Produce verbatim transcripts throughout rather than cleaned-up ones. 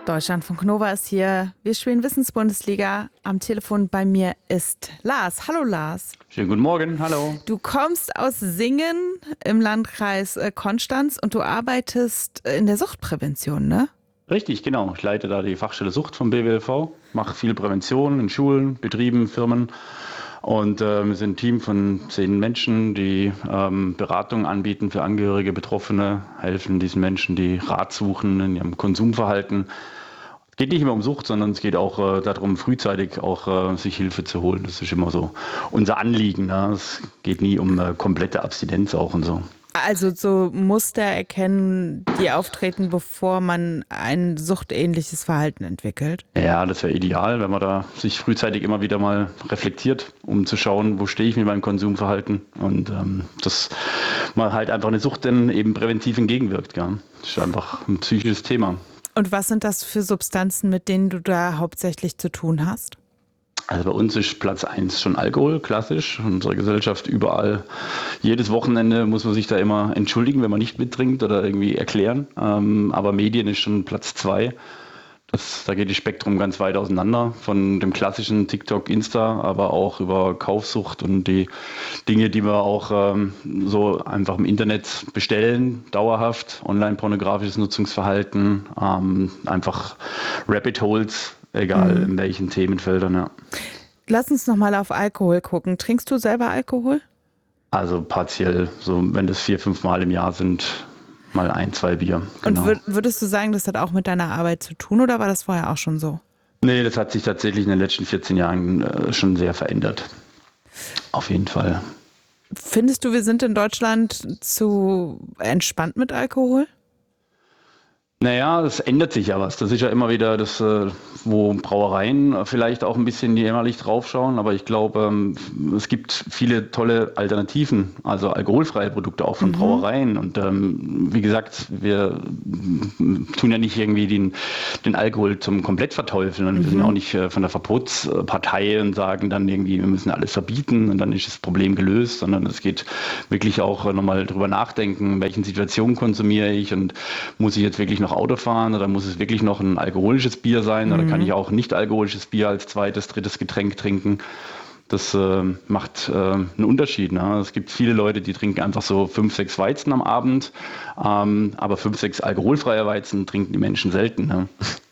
Deutschlandfunk Nova ist hier. Wir spielen Wissensbundesliga. Am Telefon bei mir ist Lars. Hallo Lars. Schönen guten Morgen, hallo. Du kommst aus Singen im Landkreis Konstanz und du arbeitest in der Suchtprävention, ne? Richtig, genau. Ich leite da die Fachstelle Sucht vom B W L V, mache viel Prävention in Schulen, Betrieben, Firmen. Und äh, wir sind ein Team von zehn Menschen, die ähm, Beratung anbieten für Angehörige, Betroffene, helfen diesen Menschen, die Rat suchen in ihrem Konsumverhalten. Es geht nicht immer um Sucht, sondern es geht auch äh, darum, frühzeitig auch äh, sich Hilfe zu holen. Das ist immer so unser Anliegen. Ne? Es geht nie um äh, komplette Abstinenz auch und so. Also so Muster erkennen, die auftreten, bevor man ein suchtähnliches Verhalten entwickelt? Ja, das wäre ideal, wenn man da sich frühzeitig immer wieder mal reflektiert, um zu schauen, wo stehe ich mit meinem Konsumverhalten und ähm, dass man halt einfach eine Sucht dann eben präventiv entgegenwirkt. Gell? Das ist einfach ein psychisches Thema. Und was sind das für Substanzen, mit denen du da hauptsächlich zu tun hast? Also bei uns ist Platz eins schon Alkohol, klassisch. In unserer Gesellschaft überall. Jedes Wochenende muss man sich da immer entschuldigen, wenn man nicht mittrinkt oder irgendwie erklären. Ähm, aber Medien ist schon Platz zwei. Das, da geht das Spektrum ganz weit auseinander. Von dem klassischen TikTok, Insta, aber auch über Kaufsucht und die Dinge, die wir auch ähm, so einfach im Internet bestellen, dauerhaft. Online-pornografisches Nutzungsverhalten, ähm, einfach Rabbit Holes. Egal mhm. in welchen Themenfeldern, ja. Lass uns nochmal auf Alkohol gucken. Trinkst du selber Alkohol? Also partiell, so wenn das vier, fünf Mal im Jahr sind, mal ein, zwei Bier. Genau. Und würdest du sagen, das hat auch mit deiner Arbeit zu tun oder war das vorher auch schon so? Nee, das hat sich tatsächlich in den letzten vierzehn Jahren äh, schon sehr verändert. Auf jeden Fall. Findest du, wir sind in Deutschland zu entspannt mit Alkohol? Naja, es ändert sich ja was. Das ist ja immer wieder das, wo Brauereien vielleicht auch ein bisschen jämmerlich draufschauen. Aber ich glaube, es gibt viele tolle Alternativen, also alkoholfreie Produkte auch von mhm. Brauereien. Und ähm, wie gesagt, wir tun ja nicht irgendwie den, den Alkohol zum komplett verteufeln. Und mhm. wir sind auch nicht von der Verbotspartei und sagen dann irgendwie, wir müssen alles verbieten und dann ist das Problem gelöst. Sondern es geht wirklich auch nochmal drüber nachdenken, in welchen Situationen konsumiere ich und muss ich jetzt wirklich noch Auto fahren oder muss es wirklich noch ein alkoholisches Bier sein oder mhm. kann ich auch nicht alkoholisches Bier als zweites, drittes Getränk trinken? Das äh, macht äh, einen Unterschied. Ne? Es gibt viele Leute, die trinken einfach so fünf, sechs Weizen am Abend, ähm, aber fünf, sechs alkoholfreie Weizen trinken die Menschen selten. Ne?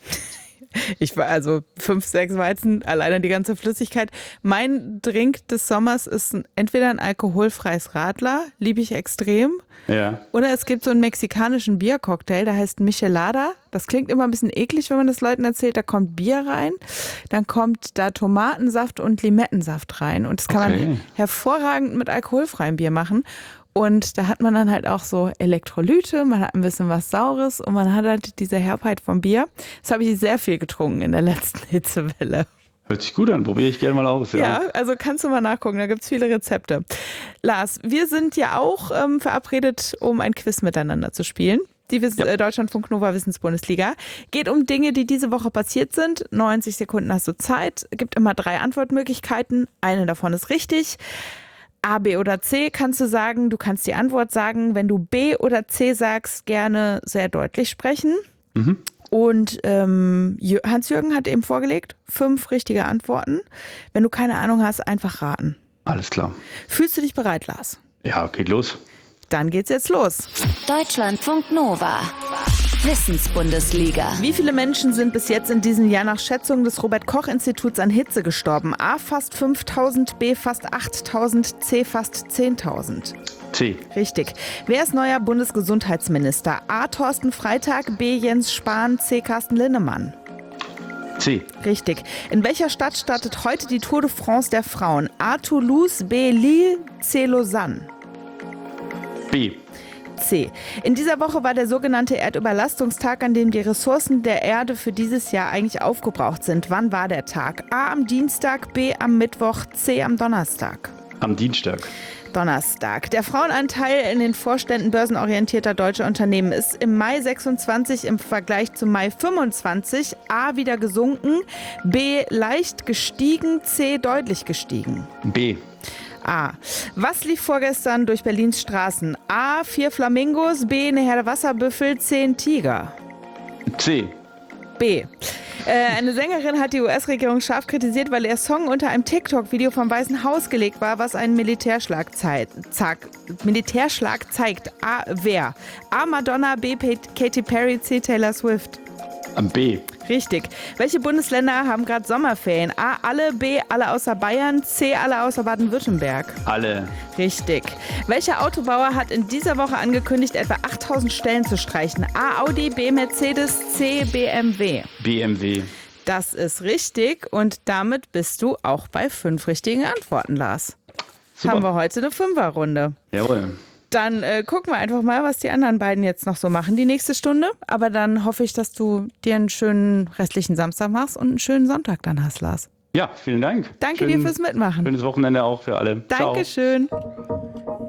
Ich war also fünf, sechs Weizen, alleine die ganze Flüssigkeit. Mein Drink des Sommers ist entweder ein alkoholfreies Radler, liebe ich extrem. Ja. Oder es gibt so einen mexikanischen Biercocktail, der heißt Michelada. Das klingt immer ein bisschen eklig, wenn man das Leuten erzählt. Da kommt Bier rein, dann kommt da Tomatensaft und Limettensaft rein. Und das kann okay. man hervorragend mit alkoholfreiem Bier machen. Und da hat man dann halt auch so Elektrolyte, man hat ein bisschen was Saures und man hat halt diese Herbheit vom Bier. Das habe ich sehr viel getrunken in der letzten Hitzewelle. Hört sich gut an, probiere ich gerne mal aus. Ja. ja, also kannst du mal nachgucken, da gibt es viele Rezepte. Lars, wir sind ja auch ähm, verabredet, um ein Quiz miteinander zu spielen. Die Wiss- ja. äh, Deutschlandfunk Nova Wissensbundesliga. Geht um Dinge, die diese Woche passiert sind. neunzig Sekunden hast du Zeit. Gibt immer drei Antwortmöglichkeiten. Eine davon ist richtig. A, B oder C kannst du sagen. Du kannst die Antwort sagen. Wenn du B oder C sagst, gerne sehr deutlich sprechen. Mhm. Und ähm, Hans-Jürgen hat eben vorgelegt, fünf richtige Antworten. Wenn du keine Ahnung hast, einfach raten. Alles klar. Fühlst du dich bereit, Lars? Ja, geht los. Dann geht's jetzt los. Deutschlandfunk Nova. Wissensbundesliga. Wie viele Menschen sind bis jetzt in diesem Jahr nach Schätzung des Robert-Koch-Instituts an Hitze gestorben? A, fast fünftausend, B, fast achttausend, C, fast zehntausend. C. Richtig. Wer ist neuer Bundesgesundheitsminister? A, Thorsten Freitag, B, Jens Spahn, C, Carsten Linnemann. C. Richtig. In welcher Stadt startet heute die Tour de France der Frauen? A, Toulouse, B, Lille, C, Lausanne. B. C. In dieser Woche war der sogenannte Erdüberlastungstag, an dem die Ressourcen der Erde für dieses Jahr eigentlich aufgebraucht sind. Wann war der Tag? A, am Dienstag, B, am Mittwoch, C, am Donnerstag. Am Dienstag. Donnerstag. Der Frauenanteil in den Vorständen börsenorientierter deutscher Unternehmen ist im Mai sechsundzwanzig im Vergleich zum Mai fünfundzwanzig A wieder gesunken, B leicht gestiegen, C deutlich gestiegen. B. A. Was lief vorgestern durch Berlins Straßen? A. Vier Flamingos, B. Eine Herde Wasserbüffel, C. Ein Tiger. C. B. Äh, eine Sängerin hat die U S-Regierung scharf kritisiert, weil ihr Song unter einem TikTok-Video vom Weißen Haus gelegt war, was einen Militärschlag, zei- zag- Militärschlag zeigt. A. Wer? A. Madonna, B. Katy Perry, C. Taylor Swift. Am B. Richtig. Welche Bundesländer haben gerade Sommerferien? A. Alle, B. Alle außer Bayern, C. Alle außer Baden-Württemberg. Alle. Richtig. Welcher Autobauer hat in dieser Woche angekündigt, etwa achttausend Stellen zu streichen? A. Audi, B. Mercedes, C. B M W. B M W. Das ist richtig und damit bist du auch bei fünf richtigen Antworten, Lars. Super. Haben wir heute eine Fünferrunde. Jawohl. Dann äh, gucken wir einfach mal, was die anderen beiden jetzt noch so machen, die nächste Stunde. Aber dann hoffe ich, dass du dir einen schönen restlichen Samstag machst und einen schönen Sonntag dann hast, Lars. Ja, vielen Dank. Danke Schön, dir fürs Mitmachen. Schönes Wochenende auch für alle. Dankeschön. Ciao.